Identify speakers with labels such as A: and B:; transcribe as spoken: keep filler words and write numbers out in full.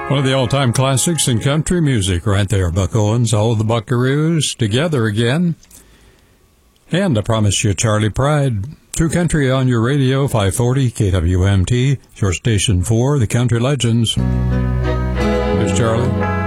A: One of the all-time classics in country music right there, Buck Owens, all of the Buckaroos together again. And I promise you, Charlie Pride, True Country on your radio, five forty K W M T, your station for the country legends. Here's Charlie.